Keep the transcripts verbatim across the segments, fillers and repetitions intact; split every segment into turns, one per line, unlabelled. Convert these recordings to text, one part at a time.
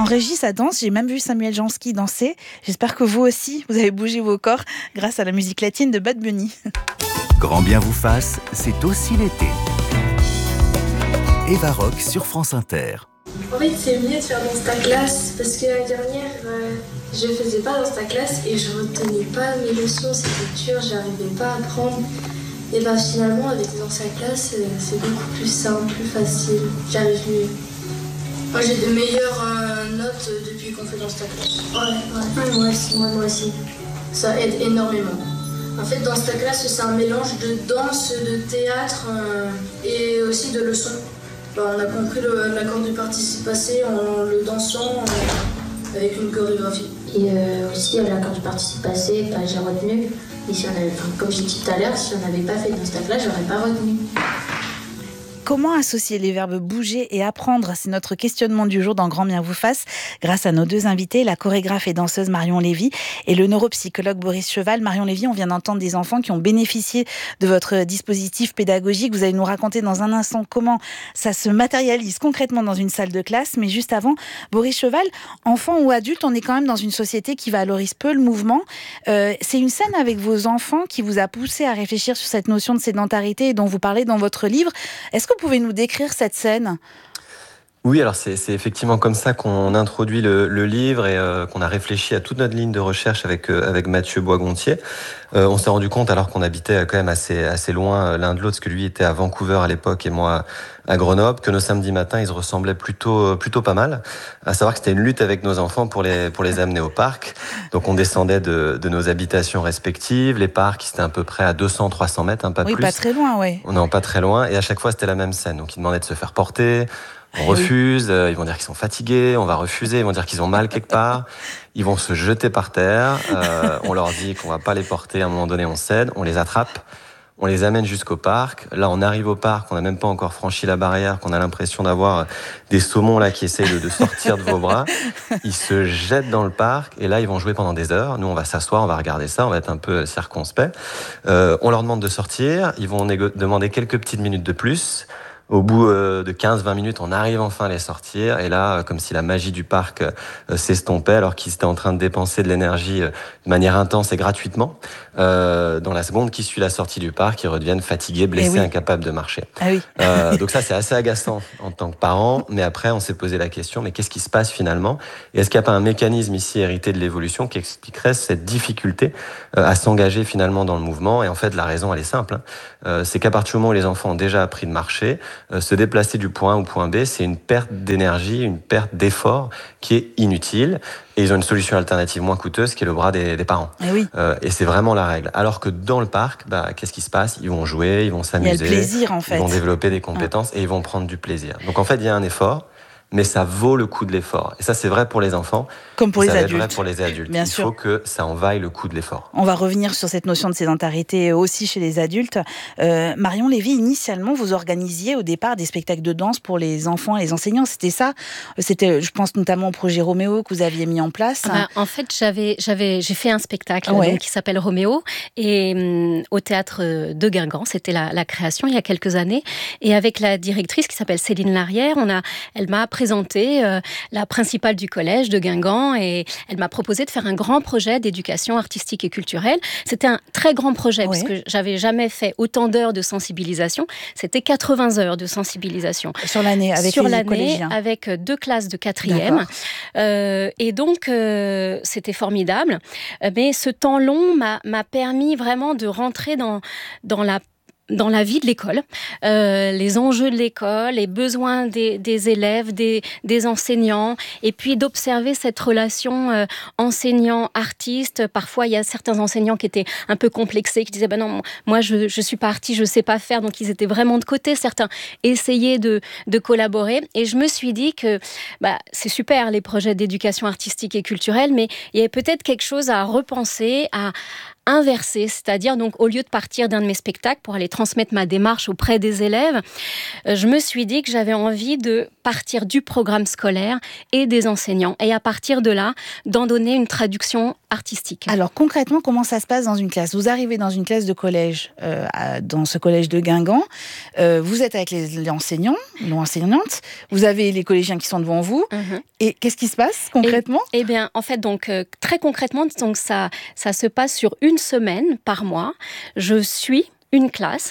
régie, ça danse. J'ai même vu Samuel Jansky danser. J'espère que vous aussi, vous avez bougé vos corps grâce à la musique latine de Bad Bunny.
Grand bien vous fasse, c'est aussi l'été. Eva Rock sur France Inter.
En fait, c'est mieux de faire dans ta classe parce que l'année dernière, euh, je faisais pas dans ta classe et je retenais pas mes leçons, c'était dur, j'arrivais pas à apprendre. Et ben finalement, avec dans sa classe, euh, c'est beaucoup plus simple, plus facile, j'arrive mieux. Moi, j'ai de meilleures euh, notes depuis qu'on fait dans ta classe. Ouais, ouais, ouais, moi aussi, moi, moi aussi. Ça aide énormément. En fait, dans ta classe, c'est un mélange de danse, de théâtre euh, et aussi de leçons. Bah, on a compris le, l'accord du participe passé en le dansant euh, avec une chorégraphie.
Et euh, aussi, l'accord du participe passé, bah, j'ai retenu. Et si on avait, enfin, comme j'ai dit tout à l'heure, si on n'avait pas fait dans cette là, j'aurais pas retenu.
Comment associer les verbes bouger et apprendre ? C'est notre questionnement du jour dans Grand bien vous fasse, grâce à nos deux invités, la chorégraphe et danseuse Marion Lévy et le neuropsychologue Boris Cheval. Marion Lévy, on vient d'entendre des enfants qui ont bénéficié de votre dispositif pédagogique. Vous allez nous raconter dans un instant comment ça se matérialise concrètement dans une salle de classe. Mais juste avant, Boris Cheval, enfant ou adulte, on est quand même dans une société qui valorise peu le mouvement. Euh, c'est une scène avec vos enfants qui vous a poussé à réfléchir sur cette notion de sédentarité et dont vous parlez dans votre livre. Est-ce que vous pouvez nous décrire cette scène ?
Oui, alors c'est, c'est effectivement comme ça qu'on introduit le, le livre et euh, qu'on a réfléchi à toute notre ligne de recherche avec euh, avec Mathieu Boisgontier. Euh, on s'est rendu compte, alors qu'on habitait quand même assez assez loin l'un de l'autre, parce que lui était à Vancouver à l'époque et moi à Grenoble, que nos samedis matins ils se ressemblaient plutôt plutôt pas mal. À savoir que c'était une lutte avec nos enfants pour les pour les amener au parc. Donc on descendait de de nos habitations respectives, les parcs c'était à peu près à deux cents trois cents mètres, hein, pas
oui,
plus.
Oui, pas très loin, ouais.
Non, pas très loin. Et à chaque fois c'était la même scène. Donc ils demandaient de se faire porter. On refuse, euh, ils vont dire qu'ils sont fatigués, on va refuser, ils vont dire qu'ils ont mal quelque part, ils vont se jeter par terre, euh, on leur dit qu'on va pas les porter, à un moment donné on cède, on les attrape, on les amène jusqu'au parc. Là on arrive au parc, on n'a même pas encore franchi la barrière, qu'on a l'impression d'avoir des saumons là qui essayent de, de sortir de vos bras. Ils se jettent dans le parc et là ils vont jouer pendant des heures. Nous on va s'asseoir, on va regarder ça, on va être un peu circonspect. Euh, on leur demande de sortir, ils vont négo- demander quelques petites minutes de plus. Au bout de quinze vingt minutes, on arrive enfin à les sortir. Et là, comme si la magie du parc s'estompait, alors qu'ils étaient en train de dépenser de l'énergie de manière intense et gratuitement, euh, dans la seconde qui suit la sortie du parc, ils redeviennent fatigués, blessés, oui. incapables de marcher.
Ah oui.
euh, donc ça, c'est assez agaçant en tant que parent. Mais après, on s'est posé la question, mais qu'est-ce qui se passe finalement ? Et est-ce qu'il n'y a pas un mécanisme ici hérité de l'évolution qui expliquerait cette difficulté euh, à s'engager finalement dans le mouvement ? Et en fait, la raison, elle est simple. Hein. Euh, c'est qu'à partir du moment où les enfants ont déjà appris de marcher, Euh, se déplacer du point A au point B, c'est une perte d'énergie, une perte d'effort qui est inutile. Et ils ont une solution alternative moins coûteuse qui est le bras des, des parents.
Et, oui.
euh, et c'est vraiment la règle. Alors que dans le parc, bah, qu'est-ce qui se passe ? Ils vont jouer, ils vont s'amuser.
Il y a le plaisir, en fait.
Ils vont développer des compétences ah. et ils vont prendre du plaisir. Donc en fait, il y a un effort, mais ça vaut le coup de l'effort. Et ça, c'est vrai pour les enfants.
Comme pour les
ça
adultes.
C'est vrai pour les adultes.
Bien
il
sûr.
faut que ça en vaille le coup de l'effort.
On va revenir sur cette notion de sédentarité aussi chez les adultes. Euh, Marion Lévy, initialement, vous organisiez au départ des spectacles de danse pour les enfants et les enseignants. C'était ça ? C'était, je pense notamment au projet Roméo que vous aviez mis en place.
Ah ben, en fait, j'avais, j'avais, j'ai fait un spectacle
ouais.
donc, qui s'appelle Roméo et hum, au théâtre de Guingamp. C'était la, la création il y a quelques années. Et avec la directrice qui s'appelle Céline Larrière, on a, elle m'a présenté euh, la principale du collège de Guingamp et elle m'a proposé de faire un grand projet d'éducation artistique et culturelle. C'était un très grand projet ouais. parce que j'avais jamais fait autant d'heures de sensibilisation. C'était quatre-vingts heures de sensibilisation.
Sur l'année, avec
Sur
les
l'année,
collégiens.
avec deux classes de quatrième. Euh, et donc, euh, c'était formidable. Mais ce temps long m'a, m'a permis vraiment de rentrer dans, dans la dans la vie de l'école, euh, les enjeux de l'école, les besoins des, des élèves, des, des enseignants, et puis d'observer cette relation euh, enseignant-artiste. Parfois, il y a certains enseignants qui étaient un peu complexés, qui disaient ben non, moi je je suis pas artiste, je sais pas faire, donc ils étaient vraiment de côté. Certains essayaient de de collaborer, et je me suis dit que bah c'est super les projets d'éducation artistique et culturelle, mais il y avait peut-être quelque chose à repenser, à inversé, c'est-à-dire donc au lieu de partir d'un de mes spectacles pour aller transmettre ma démarche auprès des élèves, je me suis dit que j'avais envie de partir du programme scolaire et des enseignants et à partir de là, d'en donner une traduction artistique.
Alors concrètement, comment ça se passe dans une classe ? Vous arrivez dans une classe de collège, euh, à, dans ce collège de Guingamp, euh, vous êtes avec les, les enseignants, les enseignantes, vous avez les collégiens qui sont devant vous, mm-hmm. et qu'est-ce qui se passe concrètement ?
Eh bien, en fait, donc euh, très concrètement, donc ça, ça se passe sur une semaine par mois. Je suis une classe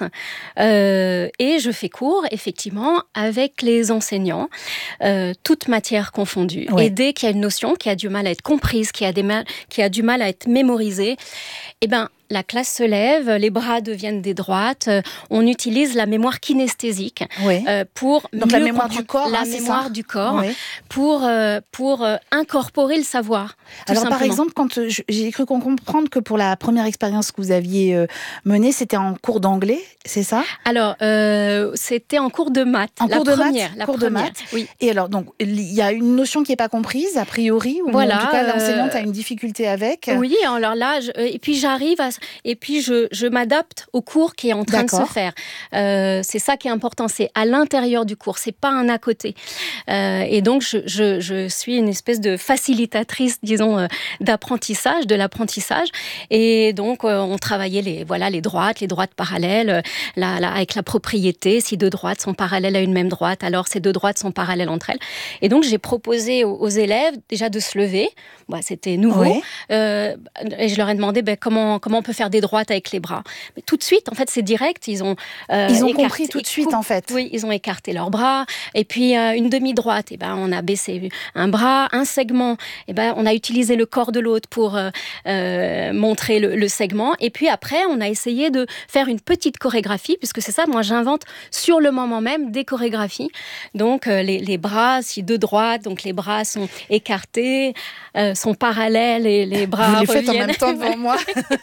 euh, et je fais cours effectivement avec les enseignants, euh, toutes matières confondues. Ouais. Et dès qu'il y a une notion qui a du mal à être comprise, qui a, des mal, qui a du mal à être mémorisée, eh ben la classe se lève, les bras deviennent des droites, euh, on utilise la mémoire kinesthésique
oui.
euh, pour
donc la mémoire du corps,
la
hein,
mémoire
ça
du corps
oui.
pour euh, pour euh, incorporer le savoir.
Alors
simplement.
Par exemple, quand euh, j'ai cru comprendre que pour la première expérience que vous aviez euh, menée, c'était en cours d'anglais, c'est ça ?
Alors euh, c'était en cours de maths.
En
la
cours de
première,
maths,
la
cours
première.
de maths.
Oui.
Et alors donc il y a une notion qui est pas comprise a priori, ou
voilà,
en tout cas l'enseignante
euh...
a une difficulté avec.
Oui, alors là, je... et puis j'arrive à... et puis je Je, je m'adapte au cours qui est en train D'accord. de se faire. Euh, c'est ça qui est important, c'est à l'intérieur du cours, c'est pas un à côté. Euh, et donc, je, je, je suis une espèce de facilitatrice, disons, euh, d'apprentissage, de l'apprentissage. Et donc, euh, on travaillait les, voilà, les droites, les droites parallèles, la, la, avec la propriété. Si deux droites sont parallèles à une même droite, alors ces deux droites sont parallèles entre elles. Et donc, j'ai proposé aux, aux élèves déjà de se lever. Bah, c'était nouveau. Oui. Euh, et je leur ai demandé ben, comment, comment on peut faire des droites avec les bras. Mais tout de suite, en fait, c'est direct. Ils ont, euh,
ils ont
écarté,
compris tout de suite, en fait.
Oui, ils ont écarté leurs bras. Et puis, euh, une demi-droite, eh ben, on a baissé un bras, un segment. Eh ben, on a utilisé le corps de l'autre pour euh, euh, montrer le, le segment. Et puis après, on a essayé de faire une petite chorégraphie, puisque c'est ça, moi, j'invente sur le moment même des chorégraphies. Donc, euh, les, les bras, si deux droites, donc les bras sont écartés, euh, sont parallèles et les bras
Vous les
reviennent.
faites en même temps devant moi.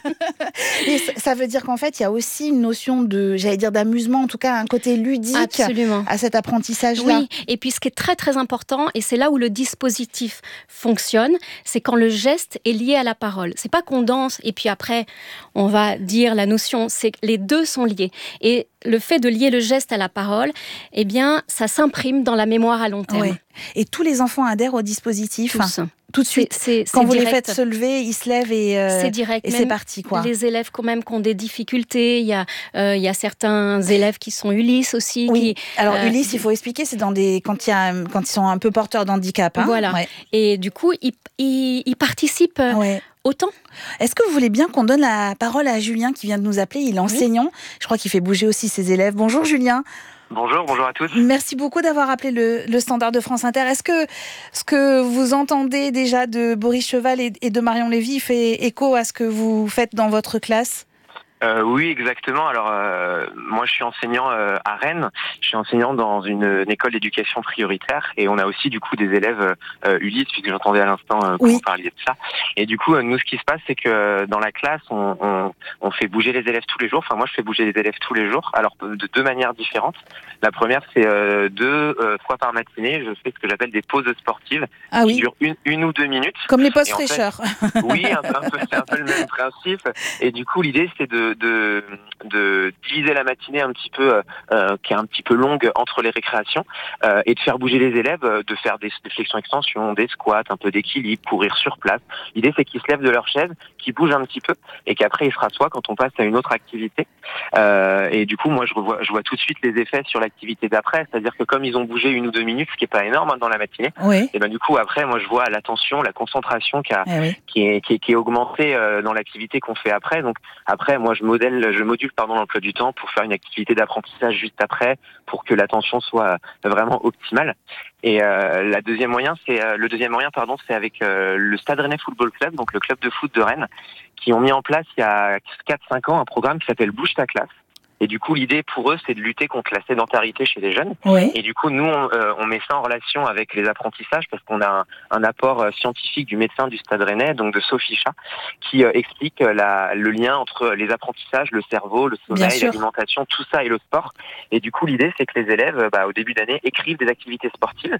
Et ça veut dire qu'en fait, il y a aussi une notion de, j'allais dire d'amusement, en tout cas un côté ludique
Absolument.
À cet apprentissage-là.
Oui, et puis ce qui est très très important, et c'est là où le dispositif fonctionne, c'est quand le geste est lié à la parole. C'est pas qu'on danse et puis après on va dire la notion, c'est que les deux sont liés. Et le fait de lier le geste à la parole, eh bien, ça s'imprime dans la mémoire à long terme.
Oui. Et tous les enfants adhèrent au dispositif.
Tous.
Tout de suite,
c'est, c'est,
quand
c'est
vous
direct.
les faites se lever, ils se lèvent et, euh,
c'est, direct.
et c'est parti. Quoi.
Les élèves quand même qui ont des difficultés, il y a, euh, il y a certains élèves qui sont Ulysse aussi.
Oui.
Qui,
Alors
euh,
Ulysse, il faut expliquer, c'est dans des, quand, il y a, quand ils sont un peu porteurs d'handicap. Hein.
Voilà, ouais. Et du coup, ils, ils, ils participent euh, ouais. autant.
Est-ce que vous voulez bien qu'on donne la parole à Julien qui vient de nous appeler ? Il est enseignant, oui. Je crois qu'il fait bouger aussi ses élèves. Bonjour Julien.
Bonjour, bonjour à tous.
Merci beaucoup d'avoir appelé le, le standard de France Inter. Est-ce que ce que vous entendez déjà de Boris Cheval et, et de Marion Lévy fait écho à ce que vous faites dans votre classe ?
Euh, oui, exactement. Alors, euh, moi, je suis enseignant euh, à Rennes. Je suis enseignant dans une, une école d'éducation prioritaire et on a aussi, du coup, des élèves euh, Ulysse, puisque j'entendais à l'instant euh, que oui. vous parliez de ça. Et du coup, euh, nous, ce qui se passe, c'est que dans la classe, on, on, on fait bouger les élèves tous les jours. Enfin, moi, je fais bouger les élèves tous les jours. Alors, de deux manières différentes. La première, c'est euh, deux euh, fois par matinée. Je fais ce que j'appelle des pauses sportives
ah,
qui
oui.
durent une, une ou deux minutes.
Comme les pauses fraîcheurs.
Fait, oui, un peu, un peu, c'est un peu le même principe. Et du coup, l'idée, c'est de De, de diviser la matinée un petit peu, euh, qui est un petit peu longue entre les récréations, euh, et de faire bouger les élèves, de faire des, des flexions-extensions, des squats, un peu d'équilibre, courir sur place. L'idée, c'est qu'ils se lèvent de leur chaise, qu'ils bougent un petit peu, et qu'après, ils se rassoient quand on passe à une autre activité. Euh, et du coup, moi, je, revois, je vois tout de suite les effets sur l'activité d'après, c'est-à-dire que comme ils ont bougé une ou deux minutes, ce qui est pas énorme hein, dans la matinée,
oui.
et ben du coup, après, moi, je vois l'attention, la concentration qui, a,
eh oui.
qui, est, qui, est, qui est augmentée euh, dans l'activité qu'on fait après. Donc après, moi, je modèle je module pardon l'emploi du temps pour faire une activité d'apprentissage juste après pour que l'attention soit vraiment optimale. Et euh, la deuxième moyen, c'est euh, le deuxième moyen pardon, c'est avec euh, le Stade Rennais Football Club, donc le club de foot de Rennes, qui ont mis en place il y a quatre cinq ans un programme qui s'appelle Bouge ta classe. Et du coup, l'idée pour eux, c'est de lutter contre la sédentarité chez les jeunes.
Oui.
Et du coup, nous, on, euh, on met ça en relation avec les apprentissages parce qu'on a un, un apport euh, scientifique du médecin du Stade Rennais, donc de Sophie Chat, qui euh, explique euh, la, le lien entre les apprentissages, le cerveau, le sommeil, l'alimentation, tout ça et le sport. Et du coup, l'idée, c'est que les élèves, bah, au début d'année, écrivent des activités sportives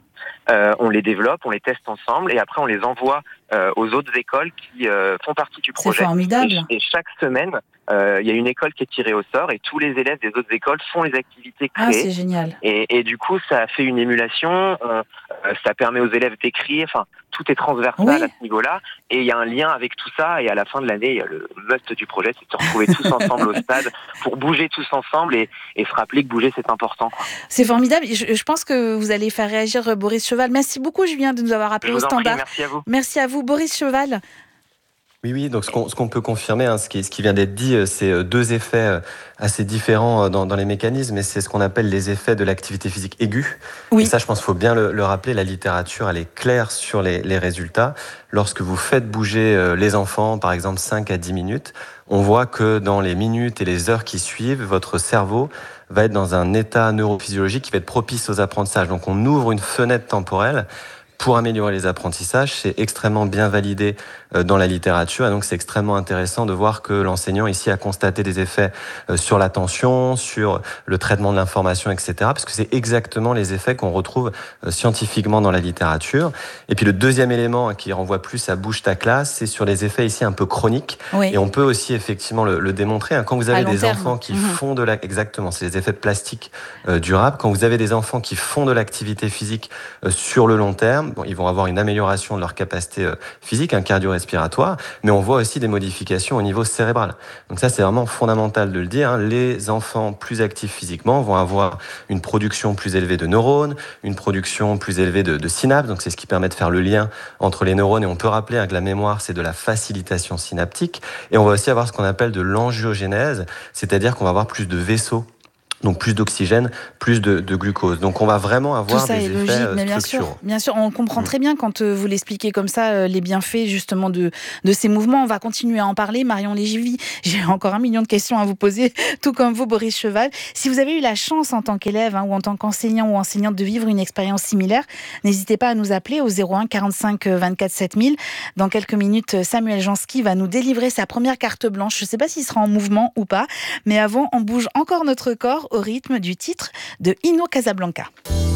euh, on les développe, on les teste ensemble et après on les envoie euh, aux autres écoles qui euh, font partie du projet.
C'est formidable.
Et, et chaque semaine, euh, il y a une école qui est tirée au sort et tous les élèves des autres écoles font les activités créées.
Ah, c'est génial.
Et, et du coup, ça a fait une émulation, euh, ça permet aux élèves d'écrire, enfin, tout est transversal
Oui.
à ce niveau-là. Et il y a un lien avec tout ça. Et à la fin de l'année, le must du projet, c'est de se retrouver tous ensemble au stade pour bouger tous ensemble et, et se rappeler que bouger, c'est important, quoi.
C'est formidable. Je, je pense que vous allez faire réagir Boris Cheval. Merci beaucoup, Julien, de nous avoir appelé
Je
au
vous en prie,
standard.
merci à vous.
Merci à vous, Boris Cheval.
Oui, oui, donc ce qu'on, ce qu'on peut confirmer, hein, ce, qui, ce qui vient d'être dit, c'est deux effets assez différents dans, dans les mécanismes, et c'est ce qu'on appelle les effets de l'activité physique aiguë.
Oui.
Et ça, je pense qu'il faut bien le, le rappeler, la littérature, elle est claire sur les, les résultats. Lorsque vous faites bouger les enfants, par exemple cinq à dix minutes, on voit que dans les minutes et les heures qui suivent, votre cerveau va être dans un état neurophysiologique qui va être propice aux apprentissages. Donc on ouvre une fenêtre temporelle pour améliorer les apprentissages. C'est extrêmement bien validé dans la littérature et donc c'est extrêmement intéressant de voir que l'enseignant ici a constaté des effets sur l'attention, sur le traitement de l'information, et cetera. Parce que c'est exactement les effets qu'on retrouve scientifiquement dans la littérature. Et puis le deuxième élément qui renvoie plus à bouge ta classe, c'est sur les effets ici un peu chroniques.
Oui.
Et on peut aussi effectivement le, le démontrer. Quand vous avez des
terme.
enfants qui
Mmh.
font de la... Exactement, c'est les effets de plastique euh, durables. Quand vous avez des enfants qui font de l'activité physique euh, sur le long terme, bon, ils vont avoir une amélioration de leur capacité euh, physique, un cardio-respiratoire, mais on voit aussi des modifications au niveau cérébral. Donc ça, c'est vraiment fondamental de le dire. Hein. Les enfants plus actifs physiquement vont avoir une production plus élevée de neurones, une production plus élevée de, de synapses. Donc c'est ce qui permet de faire le lien entre les neurones. Et on peut rappeler hein, que la mémoire, c'est de la facilitation synaptique. Et on va aussi avoir ce qu'on appelle de l'angiogénèse, c'est-à-dire qu'on va avoir plus de vaisseaux. Donc plus d'oxygène, plus de, de glucose. Donc on va vraiment avoir
Tout ça
des
est
effets
logique,
euh,
mais bien
structuraux.
sûr, bien sûr, on comprend
Mmh.
très bien quand euh, vous l'expliquez comme ça, euh, les bienfaits justement de, de ces mouvements. On va continuer à en parler. Marion Lévy, j'ai encore un million de questions à vous poser, tout comme vous, Boris Cheval. Si vous avez eu la chance en tant qu'élève hein, ou en tant qu'enseignant ou enseignante de vivre une expérience similaire, n'hésitez pas à nous appeler au zéro un quarante-cinq vingt-quatre sept mille. Dans quelques minutes, Samuel Jansky va nous délivrer sa première carte blanche. Je ne sais pas s'il sera en mouvement ou pas, mais avant, on bouge encore notre corps au rythme du titre de Hino Casablanca.